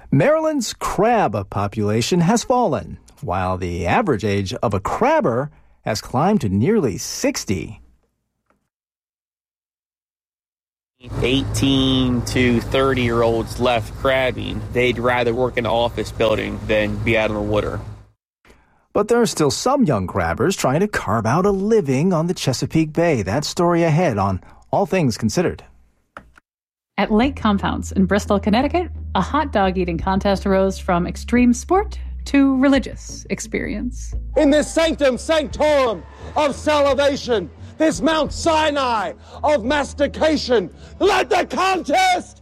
Maryland's crab population has fallen, while the average age of a crabber has climbed to nearly 60. 18 to 30-year-olds left crabbing. They'd rather work in an office building than be out on the water. But there are still some young crabbers trying to carve out a living on the Chesapeake Bay. That story ahead on All Things Considered. At Lake Compounce in Bristol, Connecticut, a hot dog eating contest arose from extreme sport to religious experience. In this sanctum sanctorum of salivation, this Mount Sinai of mastication, let the contest